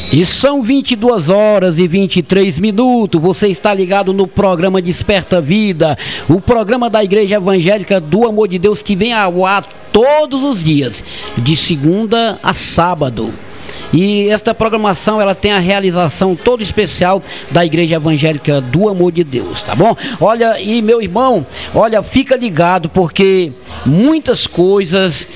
E são 22 horas e 23 minutos. Você está ligado no programa Desperta Vida, o programa da Igreja Evangélica do Amor de Deus, que vem ao ar todos os dias, de segunda a sábado. E esta programação, ela tem a realização toda especial da Igreja Evangélica do Amor de Deus, tá bom? Olha, e meu irmão, olha, fica ligado, porque muitas coisas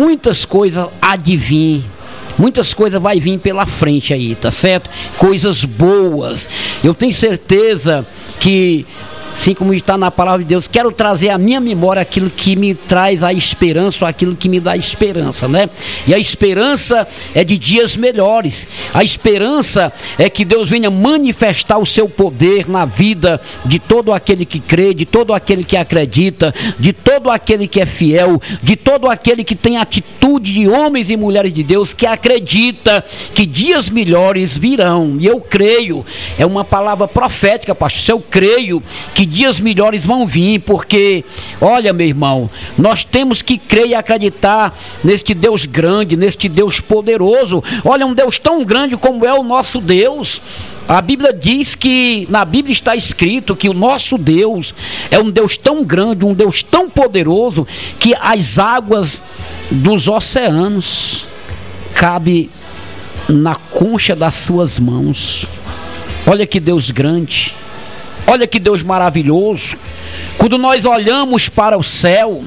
há de vir. Muitas coisas vai vir pela frente aí, tá certo? Coisas boas. Eu tenho certeza que, assim como está na palavra de Deus, quero trazer à minha memória aquilo que me traz a esperança, aquilo que me dá esperança, né? E a esperança é de dias melhores. A esperança é que Deus venha manifestar o seu poder na vida de todo aquele que crê, de todo aquele que acredita, de todo aquele que é fiel, de todo aquele que tem atitude de homens e mulheres de Deus, que acredita que dias melhores virão. E eu creio, é uma palavra profética, pastor. Se eu creio que dias melhores vão vir, porque, olha, meu irmão, nós temos que crer e acreditar neste Deus grande, neste Deus poderoso. Olha, um Deus tão grande como é o nosso Deus. A Bíblia diz que, na Bíblia está escrito que o nosso Deus é um Deus tão grande, um Deus tão poderoso, que as águas dos oceanos cabem na concha das suas mãos. Olha que Deus grande. Olha que Deus maravilhoso. Quando nós olhamos para o céu,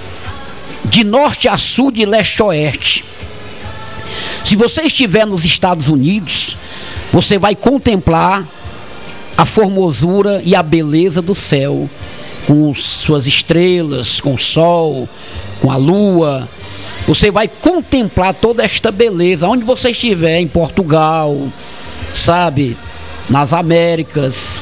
de norte a sul, de leste a oeste, se você estiver nos Estados Unidos, você vai contemplar a formosura e a beleza do céu, com suas estrelas, com o sol, com a lua. Você vai contemplar toda esta beleza onde você estiver, em Portugal, sabe, nas Américas,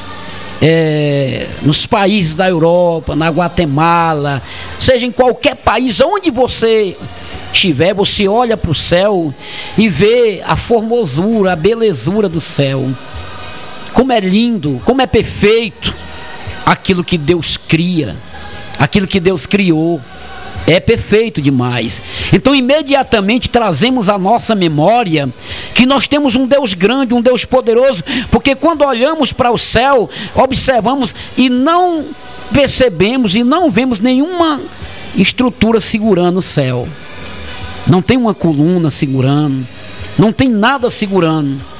nos países da Europa, na Guatemala, seja em qualquer país, onde você estiver, você olha para o céu e vê a formosura, a belezura do céu. Como é lindo, como é perfeito aquilo que Deus cria, aquilo que Deus criou. É perfeito demais. Então, imediatamente trazemos à nossa memória que nós temos um Deus grande, um Deus poderoso, porque quando olhamos para o céu, observamos e não percebemos e não vemos nenhuma estrutura segurando o céu. Não tem uma coluna segurando, não tem nada segurando.